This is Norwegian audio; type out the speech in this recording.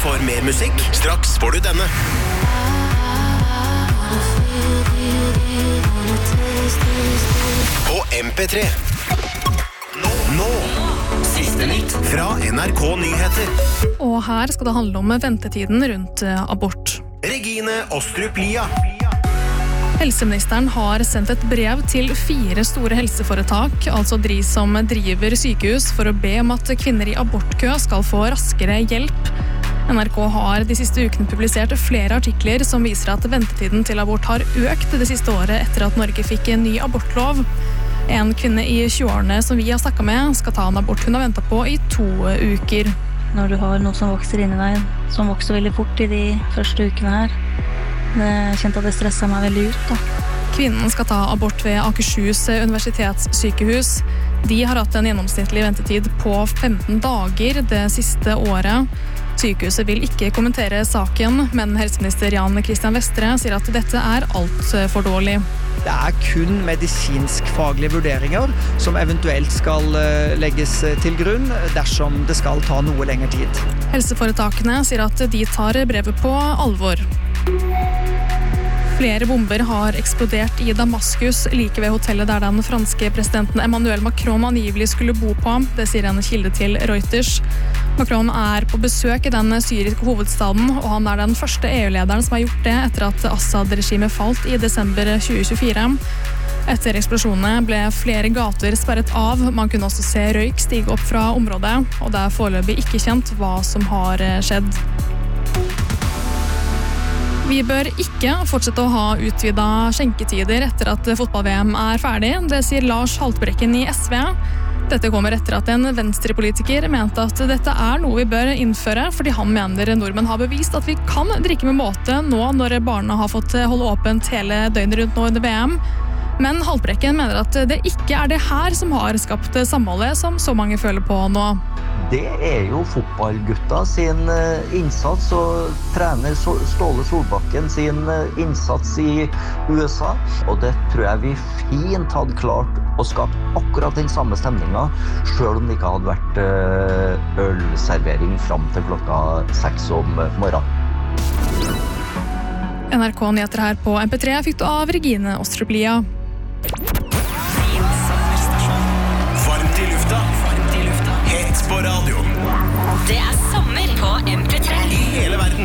for mer musikk. Straks får du denne. På MP3. Nå. Siste nytt fra NRK Nyheter. Og her skal det handle om ventetiden rundt abort. Regine Ostrup Lia. Helseministeren har sendt et brev til 4 store helseforetak, altså de som driver sykehus, for å be om at kvinner i abortkø skal få raskere hjelp. NRK har de siste ukene publisert flere artikler som viser at ventetiden til abort har økt det siste året etter at Norge fikk en ny abortlov. En kvinne i 20-årene som vi har snakket med skal ta en abort hun har ventet på i 2 uker. Når du har noe som vokser inn i deg, som vokser veldig fort i de første ukene her, jeg kjente at det stresset meg veldig ut da. Kvinnen skal ta abort ved Akershus universitetssykehus. De har hatt en gjennomsnittlig ventetid på 15 dager det siste året. Sykehuset vil ikke kommentere saken, men helseminister Jan Christian Vestre sier at dette er alt for dårlig. Det er kun medisinsk-faglige vurderinger som eventuelt skal legges til grunn dersom det skal ta noe lengre tid. Helseforetakene sier at de tar brevet på alvor. Flere bomber har eksplodert i Damaskus, like ved hotellet der den franske presidenten Emmanuel Macron angivelig skulle bo på. Det sier en kilde til Reuters. Macron er på besøk i den syriske hovedstaden, og han er den første EU-lederen som har gjort det etter at Assad-regimet falt i desember 2024. Etter eksplosjonene ble flere gater sperret av. Man kunne også se røyk stige opp fra området, og det er foreløpig ikke kjent hva som har skjedd. Vi bør ikke fortsette å ha utvidet skjenketider etter at fotball-VM er ferdig. Det sier Lars Haltbrekken i SV. Dette kommer etter at en venstrepolitiker mente at dette er noe vi bør innføre, fordi han mener nordmenn har bevist at vi kan drikke med måte nå når barna har fått holde åpent hele døgnet rundt nå under VM. Men Haltbrekken mener at det ikke er det her som har skapt samholdet som så mange føler på nå. Det er jo fotballgutta sin innsats og trener Ståle Solbakken sin innsats i USA. Og det tror jeg vi fint hadde klart å skape akkurat den samme stemningen, selv om det ikke hadde vært ølservering fram til klokka 6 om morgenen. NRK Nyheter her på MP3 fikk du av Regine Ostrup Lia. Varmt i lufta. Hett på radio. Det er sommer på MP3. I hele verden.